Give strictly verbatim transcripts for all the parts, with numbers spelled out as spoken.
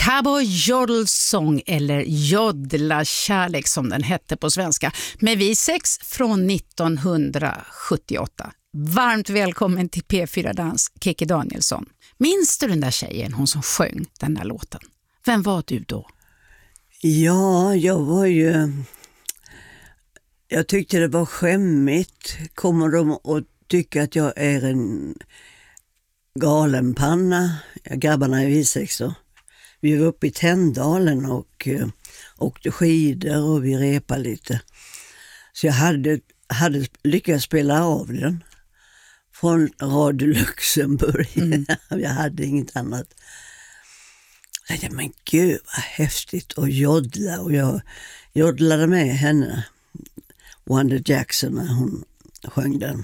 Cowboy Jodelsång eller Jodla kärlek som den hette på svenska med Vi sex från nittonhundrasjuttioåtta. Varmt välkommen till P fyra Dans, Kikki Danielsson. Minns du den där tjejen, hon som sjöng den där låten? Vem var du då? Ja, jag var ju... Jag tyckte det var skämmigt. Kommer de att tycka att jag är en galenpanna? Grabbarna i Vi sex då. Vi var uppe i Tändalen och uh, åkte skidor och vi repade lite. Så jag hade, hade lyckats spela av den från Radio Luxemburg. Mm. Jag hade inget annat. Jag tänkte, men gud vad häftigt att jodla. Och jag jodlade med henne, Wanda Jackson, när hon sjöng den.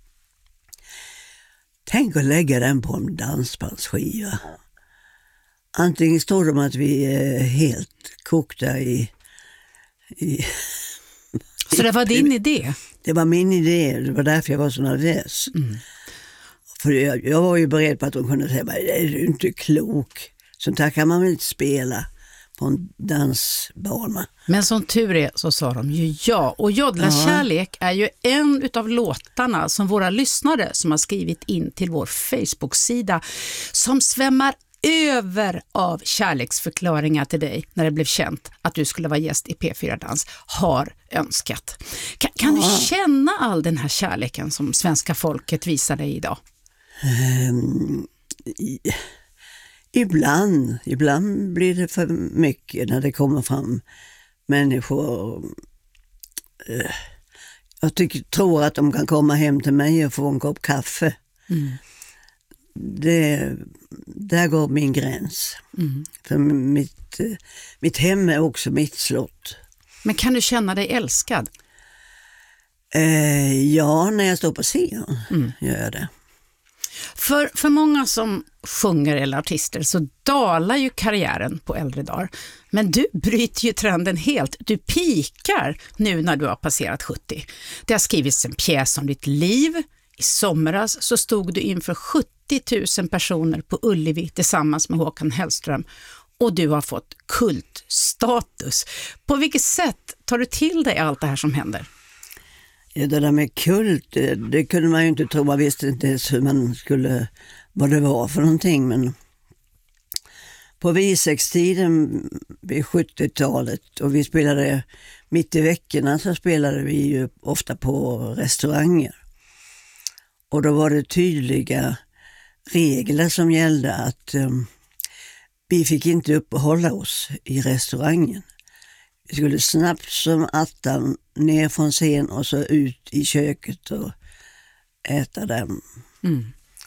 Tänk att lägga den på en dansbandsskiva. Antingen står det om att vi är helt kokta i... i Så det var din idé? Det var min idé. Det var därför jag var så nervös. Mm. För jag, jag var ju beredd på att de kunde säga, är du inte klok? Sånt här kan man väl inte spela på en dansbana. Men som tur är så sa de ju ja. Och Jodla ja. kärlek är ju en utav låtarna som våra lyssnare som har skrivit in till vår Facebook-sida som svämmar över av kärleksförklaringar till dig när det blev känt att du skulle vara gäst i P fyra Dans har önskat. Kan, kan ja. du känna all den här kärleken som svenska folket visar dig idag? Um, i, ibland, ibland blir det för mycket när det kommer fram människor. Uh, jag tycker, tror att de kan komma hem till mig och få en kopp kaffe. Mm. Det, där går min gräns. Mm. För mitt, mitt hem är också mitt slott. Men kan du känna dig älskad? Eh, ja, när jag står på scen mm. gör jag det. För, för många som sjunger eller artister så dalar ju karriären på äldre dagar. Men du bryter ju trenden helt. Du pikar nu när du har passerat sjuttio. Det har skrivits en pjäs om ditt liv. I somras så stod du inför sjuttio tusen personer på Ullevi tillsammans med Håkan Hellström och du har fått kultstatus. På vilket sätt tar du till dig allt det här som händer? Ja, det där med kult, det, det kunde man ju inte tro. Man visste inte ens hur man skulle, vad det var för någonting. Men på Vi sex-tiden vid sjuttiotalet och vi spelade mitt i veckorna så spelade vi ju ofta på restauranger. Och då var det tydliga regler som gällde att um, vi fick inte uppehålla oss i restaurangen. Vi skulle snabbt som attan ner från scen och så ut i köket och äta den. Mm.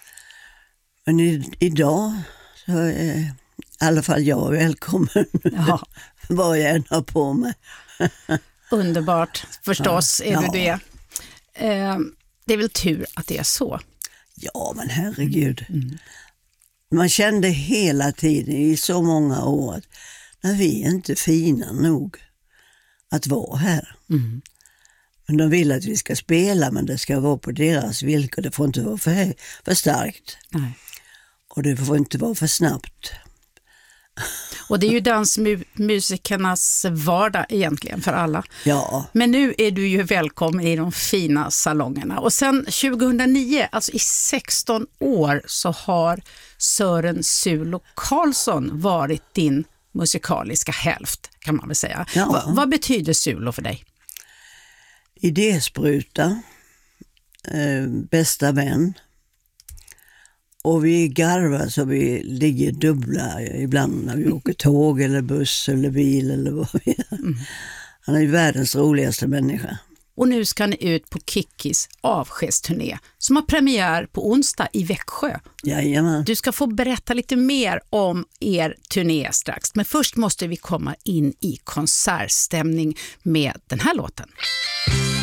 Men i, idag så är i alla fall jag välkommen. Ja. Vad jag än har på mig. Underbart, förstås ja. är du ja. det. Eh, det är väl tur att det är så. Ja, men herregud. Mm. Man kände hela tiden i så många år att när vi är inte fina nog att vara här. Mm. Men de vill att vi ska spela, men det ska vara på deras villkor. Det får inte vara för, för starkt. Nej. Och det får inte vara för snabbt. Och det är ju dansmusikernas vardag egentligen för alla. Ja. Men nu är du ju välkommen i de fina salongerna. Och sen tjugohundranio, alltså i sexton år, så har Sören Sulo Karlsson varit din musikaliska hälft, kan man väl säga. Ja. Va, vad betyder Sulo för dig? Idéspruta, eh, bästa vän. Och vi garvar så vi ligger dubbla ibland när vi åker tåg eller buss eller bil eller vad vi är. Mm. Han är ju världens roligaste människa. Och nu ska ni ut på Kikkis avskedsturné som har premiär på onsdag i Växjö. Jajamän. Du ska få berätta lite mer om er turné strax. Men först måste vi komma in i konsertstämning med den här låten.